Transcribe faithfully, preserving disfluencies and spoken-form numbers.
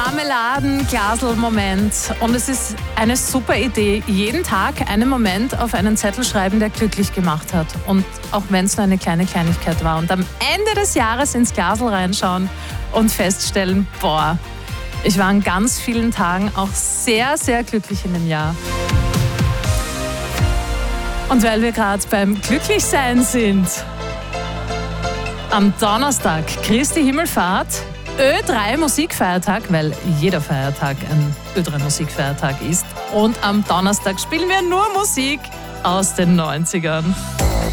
Marmeladenglasel-Moment. Und es ist eine super Idee, jeden Tag einen Moment auf einen Zettel schreiben, der glücklich gemacht hat. Und auch wenn es nur eine kleine Kleinigkeit war. Und am Ende des Jahres ins Glasel reinschauen und feststellen, boah, ich war an ganz vielen Tagen auch sehr, sehr glücklich in dem Jahr. Und weil wir gerade beim Glücklichsein sind, am Donnerstag, Christi Himmelfahrt, Ö drei Musikfeiertag, weil jeder Feiertag ein Ö drei Musikfeiertag ist. Und am Donnerstag spielen wir nur Musik aus den neunzigern.